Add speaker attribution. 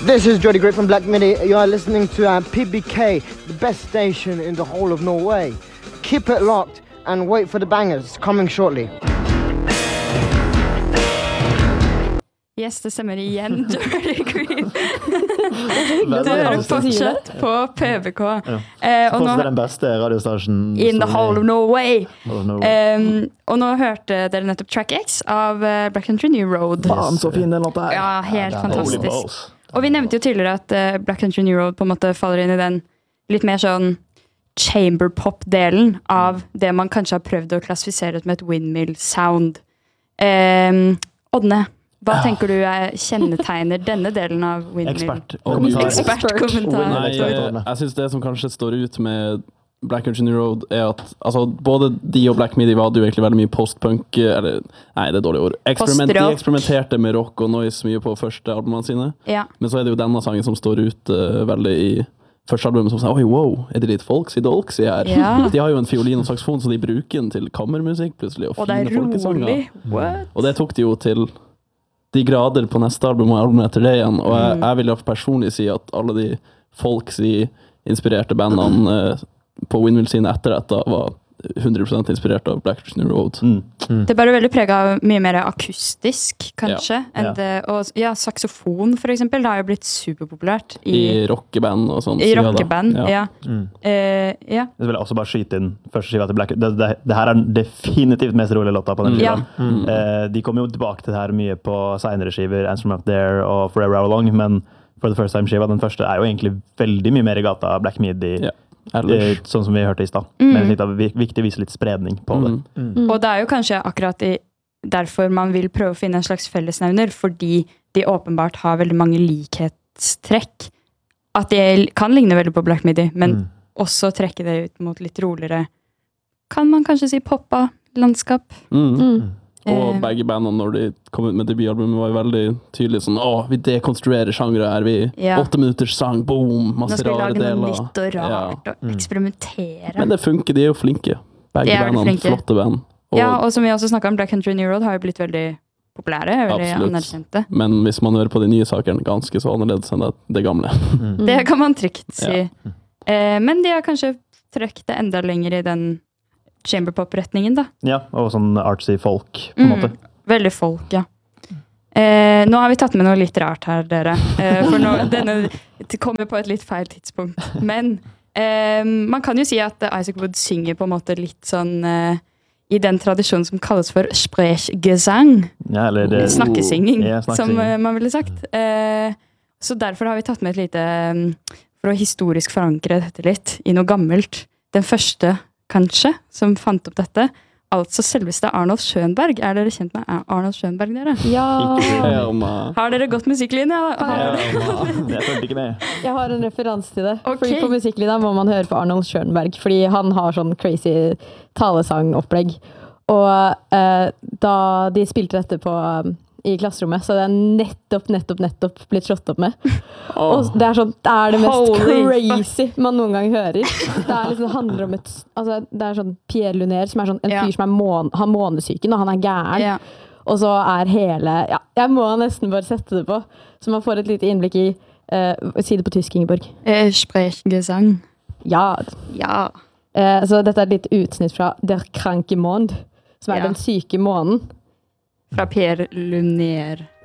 Speaker 1: This is Jody Great from Black Midi. You are listening to PBK, the best station in the whole of Norway. Keep it locked and wait for the bangers coming shortly.
Speaker 2: Yes, det stemmer igjen, Jody Green. Du hører fortsatt på PBK.
Speaker 3: Og nå, det den beste radiostasjonen
Speaker 2: in the whole of Norway. Og nå hørte dere nettopp Track X av Black Country New Road.
Speaker 3: Faen, så fin den låta her.
Speaker 2: Ja, helt fantastisk. Og vi nevnte jo tidligere at Black Country New Road på en måte faller inn i den litt mer sånn chamber pop-delen av det man kanskje har prøvd å klassifisere med et windmill sound. Ådne, hva tenker du kjennetegner denne delen av windmill? Ekspertkommentar.
Speaker 4: Nei, jeg synes det som kanskje står ut med Black Country New Road at altså, både de og Black Midi var jo egentlig veldig mye post-punk, eller, nei, det dårlig ord. De eksperimenterte med rock og noise mye på første albumene sine, men så det jo denne sangen som står ut veldig i første albumet som sier, oi, wow, det litt folksy dolksy her? De har jo en fiolin og saxofon, så de bruker den til kammermusikk plutselig, og fine folkesanger. Og det tok de jo til de grader på neste album og albumet etter det igjen, og jeg vil jo personlig si at alle de folksy inspirerte bandene på Windmill sine etter dette var 100% inspirert av Black Country New Road.
Speaker 2: Det er bare veldig preget av mye mer akustisk, kanskje. Og saxofon, for eksempel, det har jo blitt superpopulært. I
Speaker 4: rockeband og sånn.
Speaker 2: I rockeband, ja.
Speaker 3: Jeg vil også bare skyte inn første skiva til Black. Det her definitivt mest rolige låta på den skiva. De kom jo tilbake til det her mye på senere skiver, Answer Me Up There og Forever How Long, men For the First Time skiva, den første jo egentlig veldig mye mer i gata Black Midi. Sånn som vi hørte i sted. Men det er viktig å vise litt spredning på det.
Speaker 2: Og det jo kanskje akkurat derfor man vil prøve å finne en slags fellesnevner, fordi de åpenbart har veldig mange likhetstrekk. At de kan ligne veldig på Black Midi, men også trekke det ut mot litt roligere, kan man kanskje si poppa landskap.
Speaker 4: Og begge bandene når de kom ut med debutalbumet var jo veldig tydelig sånn, vi dekonstruerer sjangre her, 8 minutters sang, boom, masse rare deler.
Speaker 2: Nå skal vi lage noe nytt og rart og eksperimentere.
Speaker 4: Men det funker, de jo flinke. Begge bandene, flotte band.
Speaker 2: Og som vi også snakket om, Black Country New Road har jo blitt veldig populære, veldig anerkjente.
Speaker 4: Men hvis man hører på de nye sakene, ganske så annerledes enn det gamle.
Speaker 2: Det kan man trygt si. Men de har kanskje trøkt det enda lenger i den chamberpop-retningen da. Ja,
Speaker 3: og sånn artsy folk på en måte.
Speaker 2: Veldig folk, ja. Nå har vi tatt med noe litt rart her, dere. For denne kommer på et litt feil tidspunkt. Men man kan jo si at Isaac Wood synger på en måte litt sånn i den tradisjonen som kalles for sprechgesang. Snakkesinging, som man ville sagt. Så derfor har vi tatt med et lite, for å historisk forankre dette litt, i noe gammelt. Den første kanskje, som fant opp dette. Altså selveste Arnold Schönberg. Dere kjent med Arnold Schönberg, dere?
Speaker 5: Ja!
Speaker 2: Har dere gått musikklinja?
Speaker 3: Jeg følte ikke med.
Speaker 5: Jeg har en referanse til det. Fordi på musikklinja må man høre på Arnold Schönberg, fordi han har sånn crazy talesangopplegg. Og da de spilte dette i klasserommet, så det nettopp blitt slått opp med. Og det sånn, det det mest crazy man noen gang hører. Det liksom, det handler om det sånn Pierre Lunaire, som sånn, en fyr som har månesyken, og han gæren. Og så hele, jeg må nesten bare sette det på, så man får et lite innblikk i, si det på tysk, Ingeborg.
Speaker 2: Sprechgesang.
Speaker 5: Ja. Så dette et litt utsnitt fra Der kranke Mond, som den syke månen.
Speaker 2: Fra Pierre Lunaire.